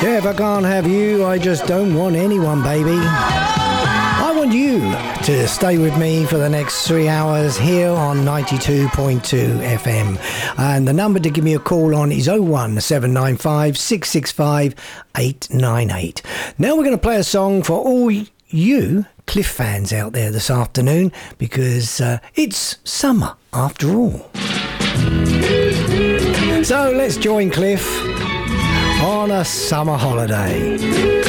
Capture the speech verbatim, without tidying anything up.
Yeah, if I can't have you, I just don't want anyone, baby. I want you to stay with me for the next three hours here on ninety-two point two F M. And the number to give me a call on is oh one seven nine five, six six five, eight nine eight. Now we're going to play a song for all you Cliff fans out there this afternoon, because uh, it's summer after all. So let's join Cliff on a summer holiday.